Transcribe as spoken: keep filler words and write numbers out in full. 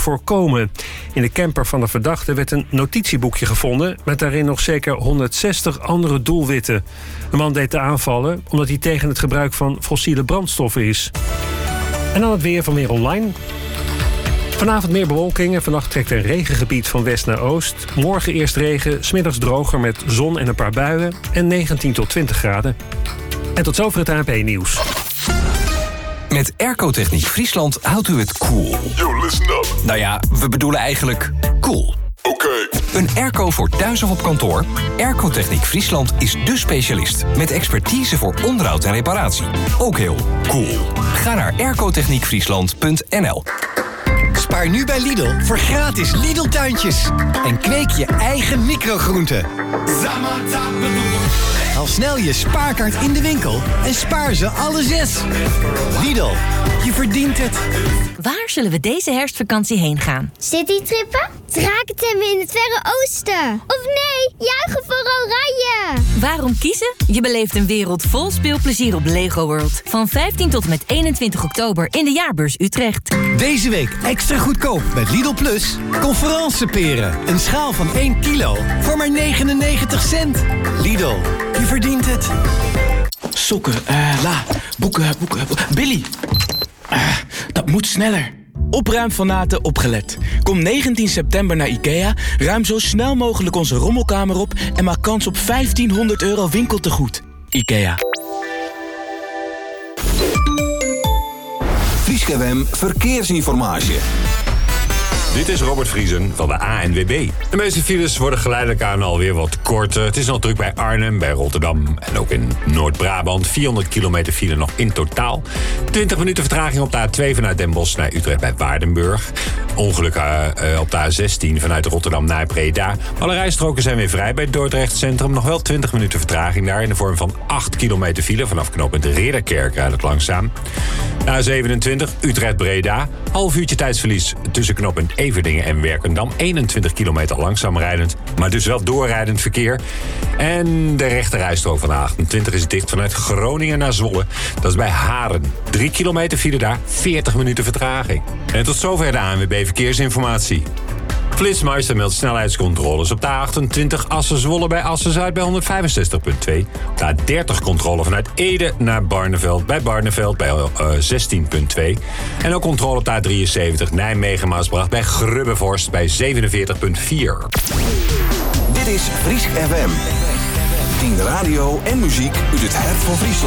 voorkomen. In de camper van de verdachte werd een notitieboekje gevonden met daarin nog zeker honderdzestig andere doelwitten. De man deed de aanvallen omdat hij tegen het gebruik van fossiele brandstoffen is. En dan het weer van Weer Online. Vanavond meer bewolking en vannacht trekt een regengebied van west naar oost. Morgen eerst regen, 's middags droger met zon en een paar buien en negentien tot twintig graden. En tot zover het A N P-nieuws. Met Airco-techniek Friesland houdt u het cool. Yo, listen up. Nou ja, we bedoelen eigenlijk cool. Oké. Okay. Een airco voor thuis of op kantoor? Airco-techniek Friesland is dé specialist. Met expertise voor onderhoud en reparatie. Ook heel cool. Ga naar aircotechniek friesland punt n l. Spaar nu bij Lidl voor gratis Lidl-tuintjes. En kweek je eigen microgroenten. Haal snel je spaarkaart in de winkel en spaar ze alle zes. Lidl, je verdient het. Waar zullen we deze herfstvakantie heen gaan? Citytrippen? Drakentemmen in het Verre Oosten? Of nee, juichen voor Oranje? Waarom kiezen? Je beleeft een wereld vol speelplezier op Lego World. Van vijftien tot en met eenentwintig oktober in de Jaarbeurs Utrecht. Deze week extra goedkoop met Lidl Plus. Conferenceperen. Een schaal van één kilo voor maar negenennegentig cent. Lidl, je verdient het. Sokken, uh, la, boeken, boeken, boeken. Billy, uh, dat moet sneller. Opruimfanaten opgelet. Kom negentien september naar IKEA, ruim zo snel mogelijk onze rommelkamer op en maak kans op vijftienhonderd euro winkeltegoed. IKEA. Friesk F M Verkeersinformatie. Dit is Robert Vriesen van de A N W B. De meeste files worden geleidelijk aan alweer wat korter. Het is nog druk bij Arnhem, bij Rotterdam en ook in Noord-Brabant. vierhonderd kilometer file nog in totaal. twintig minuten vertraging op de A twee vanuit Den Bosch naar Utrecht bij Waardenburg. Ongeluk uh, op de A zestien vanuit Rotterdam naar Breda. Alle rijstroken zijn weer vrij bij Dordrecht Centrum. Nog wel twintig minuten vertraging daar in de vorm van acht kilometer file. Vanaf knooppunt Ridderkerk rijdt het langzaam. De A zevenentwintig Utrecht-Breda. Half uurtje tijdsverlies tussen knooppunt Everdingen en Werkendam. eenentwintig kilometer langzaam rijdend, maar dus wel doorrijdend verkeer. En de rechterrijstrook van de A achtentwintig is dicht vanuit Groningen naar Zwolle. Dat is bij Haren. Drie kilometer file daar, veertig minuten vertraging. En tot zover de A N W B Verkeersinformatie. Flitsmeister meldt snelheidscontroles op de A achtentwintig Assen-Zwolle bij Assen-Zuid bij honderdvijfenzestig komma twee. De A dertig controle vanuit Ede naar Barneveld bij Barneveld bij uh, zestien komma twee. En ook controle op de A drieënzeventig Nijmegen-Maasbracht bij Grubbevorst bij zevenenveertig komma vier. Dit is Friesk F M. tien radio en muziek uit het hart van Friesland.